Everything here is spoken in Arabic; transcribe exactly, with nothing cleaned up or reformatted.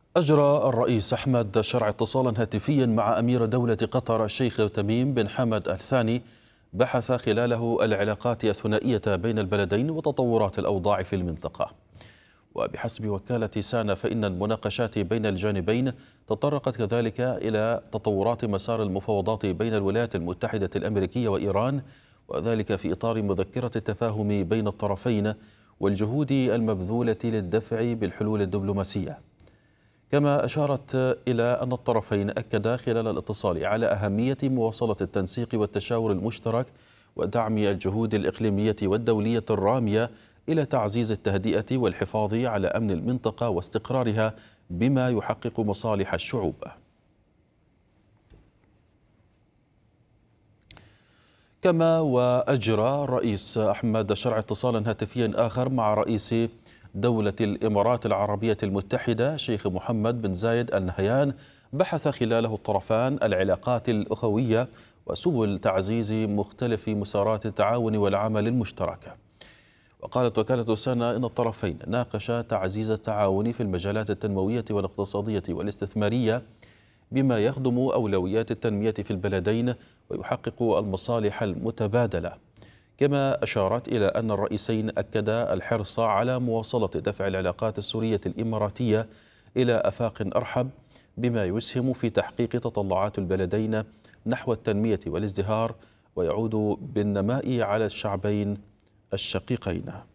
أجرى الرئيس أحمد شرع اتصالا هاتفيا مع أمير دولة قطر الشيخ تميم بن حمد الثاني، بحث خلاله العلاقات الثنائية بين البلدين وتطورات الأوضاع في المنطقة. وبحسب وكالة سانا فإن المناقشات بين الجانبين تطرقت كذلك إلى تطورات مسار المفاوضات بين الولايات المتحدة الأمريكية وإيران، وذلك في إطار مذكرة التفاهم بين الطرفين والجهود المبذولة للدفع بالحلول الدبلوماسية. كما أشارت إلى أن الطرفين أكدا خلال الاتصال على أهمية مواصلة التنسيق والتشاور المشترك ودعم الجهود الإقليمية والدولية الرامية إلى تعزيز التهدئة والحفاظ على أمن المنطقة واستقرارها بما يحقق مصالح الشعوب. كما وأجرى الرئيس أحمد شرع اتصالا هاتفيا آخر مع رئيس دولة الإمارات العربية المتحدة شيخ محمد بن زايد آل نهيان، بحث خلاله الطرفان العلاقات الأخوية وسبل تعزيز مختلف مسارات التعاون والعمل المشترك. وقالت وكالة سانا إن الطرفين ناقشا تعزيز التعاون في المجالات التنموية والاقتصادية والاستثمارية بما يخدم أولويات التنمية في البلدين ويحقق المصالح المتبادلة. كما أشارت إلى أن الرئيسين أكدا الحرص على مواصلة دفع العلاقات السورية الإماراتية إلى آفاق أرحب بما يسهم في تحقيق تطلعات البلدين نحو التنمية والازدهار ويعود بالنماء على الشعبين الشقيقين.